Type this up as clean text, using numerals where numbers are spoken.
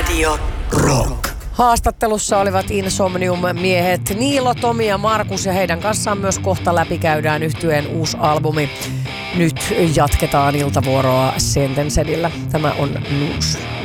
Radio Rock. Haastattelussa olivat Insomnium-miehet Niilo, Tomi ja Markus, ja heidän kanssaan myös kohta läpikäydään yhtyeen uusi albumi. Nyt jatketaan iltavuoroa Sentencedillä. Tämä on Nuus.